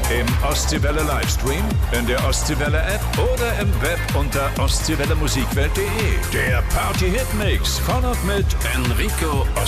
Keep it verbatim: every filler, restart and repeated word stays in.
Im Ostseewelle Livestream, in der Ostseewelle App oder im Web unter ostseewelle musikwelt punkt de. Der Party-Hit-Mix von und mit Enrico